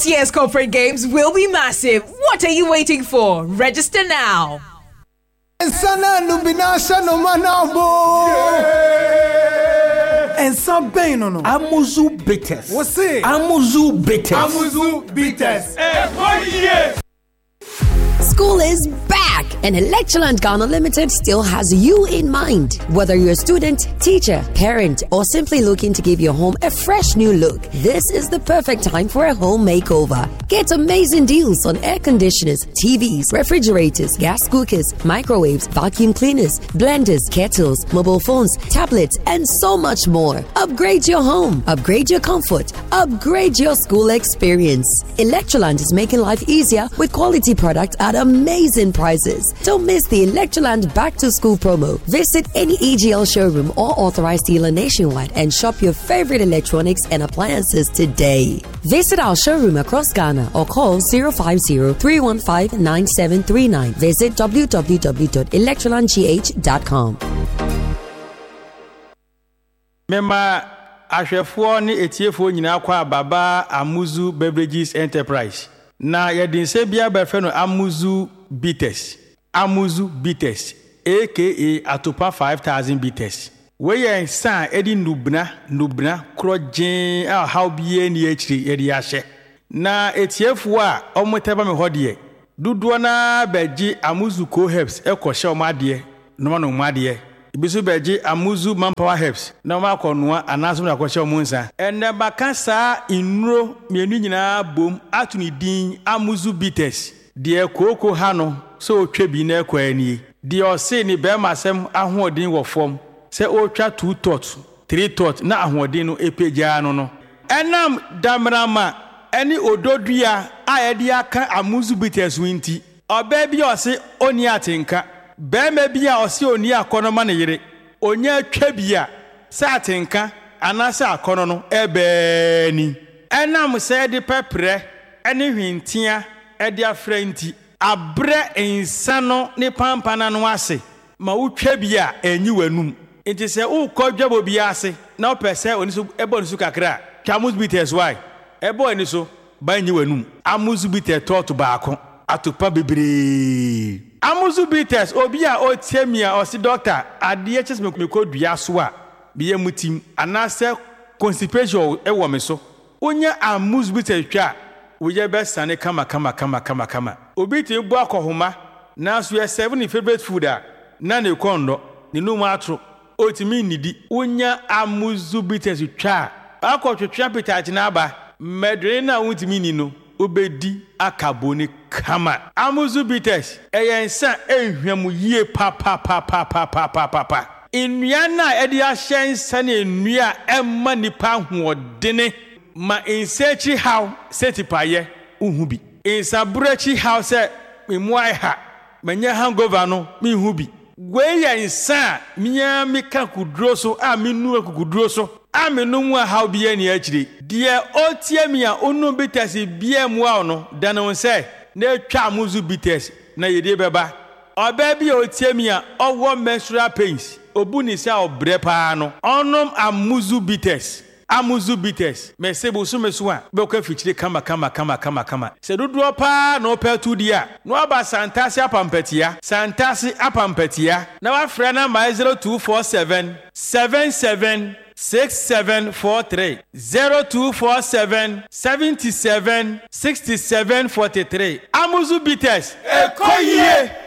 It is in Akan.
This year's corporate games will be massive. What are you waiting for? Register now. Sana nubinasha no manabo. And some pain no. Amuzu bitters. What's it? Amuzu bitters. Amuzu bitters. Hey, School is back, and Electroland Ghana Limited still has you in mind. Whether you're a student, teacher, parent, or simply looking to give your home a fresh new look, this is the perfect time for a home makeover. Get amazing deals on air conditioners, TVs, refrigerators, gas cookers, microwaves, vacuum cleaners, blenders, kettles, mobile phones, tablets, and so much more. Upgrade your home, upgrade your comfort, upgrade your school experience. Electroland is making life easier with quality products at amazing prices. Don't miss the Electroland Back to School promo. Visit any EGL showroom or authorized dealer nationwide and shop your favorite electronics and appliances today. Visit our showroom across Ghana or call 050-315-9739. Visit www.electrolandgh.com. Mema ahwefo ne etiefo nyina kwa baba Amuzu Beverages Enterprise. Na yedinse bia befe no Amuzu bitters. Amuzu bitters aka atopa 5000 bitters. We yen san edi nubna krojen a how bie ni akiri yedi ahye. Na etiefo a omoteba me hodie. Duduo na beji Amuzu co herbs ekoshe omade no no omade. Ibisu beji Amuzu manpower herbs na ma konoa anaso na kwahye omunsa enne baka saa inro mienu nyina bom atuni din Amuzu bitters de koko ha no so otwa bi na ekwani de ose ni be masem ahoodin wo fom se otwa 2 tot 3 tot na ahoodin no epeja no enam damrama eni ododua a yede aka Amuzu bitters winti oba bi ose oni atenka Bema bia osi oni akono ma ne yire onya twa bia sa atenka anasa akono no ebe ni enam se de pepre ene hwintia e de afranti abre insano ne pampana no ase ma wotwa bia enyi wanum enti se ukodwabo bia ase na opese oni so ebo nsu kakra Amuzu bitters why ebo ani so ba enyi wanum Amuzu bitters tot baako atopa bebre Amuzu bitters obi a otiemia osi doctor ade chese me kodua so a biye mutim anase constipation ewo me so onya Amuzu bitters twa woye be sane kama obi ti bu akohoma na so ye 7 favorite food a na ne kondo ne no matro otimi nidi onya Amuzu bitters twa akotwetwa pitachi na aba medre na wutimi ni no obedi akaboni kama Amuzu bitters eyensa ehwam yie pa nnua na edi ahyensa na nnua emma nipa hoodene ma insechi how setipaye uhubi insabrechi how se memuai ha manya hangover no mehubi gweyensa miya mika kudro so a menu akukudro so amenu mu a how bia ni akire de otiemia onu bitters bia mu a no dana won se na twa Amuzu bitters na yede beba oba bia otiemia owo menstrual pains obuni se obre pa no onom Amuzu bitters mesebo so meso a be ko fichire kama se dodo pa no petu dia no aba santase apampatia na wa frɛ na 0247 77 6743 0247 77 6743 Amuzu bitters ekoyie